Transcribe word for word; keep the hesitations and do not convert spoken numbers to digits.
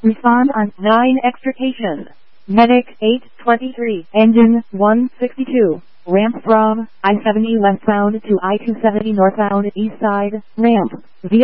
Respond on nine extrication. Medic eight twenty-three. Engine one sixty-two. Ramp from I seventy westbound to I two seventy northbound east side. Ramp. Vehicle